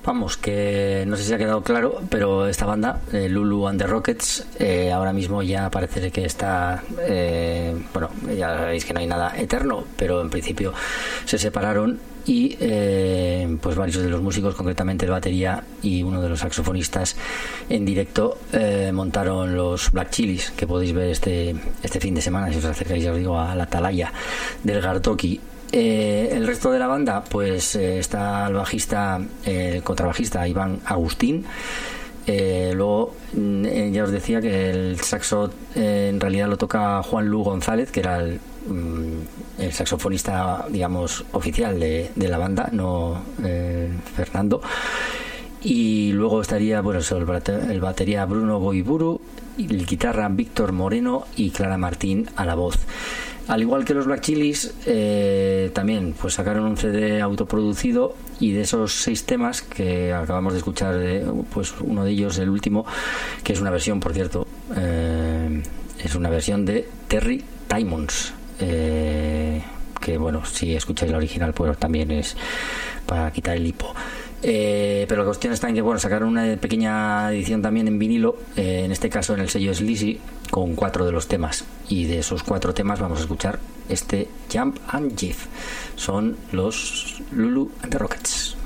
Vamos, que no sé si ha quedado claro, pero esta banda, Lulu and the Rockets, ahora mismo ya parece que está, bueno, ya sabéis que no hay nada eterno, pero en principio se separaron y pues varios de los músicos, concretamente el batería y uno de los saxofonistas, en directo montaron los Black Chilies, que podéis ver este fin de semana si os acercáis, ya os digo, a la Atalaya del Gartoki. El resto de la banda, pues está el bajista, el contrabajista Iván Agustín. Luego ya os decía que el saxo en realidad lo toca Juan Lu González, que era el saxofonista, digamos, oficial de la banda, no Fernando. Y luego estaría, bueno, el batería Bruno Goiburu, el guitarra Víctor Moreno y Clara Martín a la voz. Al igual que los Black Chilies, también pues sacaron un CD autoproducido, y de esos 6 temas que acabamos de escuchar, pues uno de ellos, el último, que es una versión, por cierto, es una versión de Terry Diamonds, que bueno, si escucháis la original pues también es para quitar el hipo. Pero la cuestión está en que, bueno, sacaron una pequeña edición también en vinilo, en este caso en el sello Sleazy, con 4 de los temas, y de esos 4 temas vamos a escuchar este Jump and Jive. Son los Lulu and the Rockets.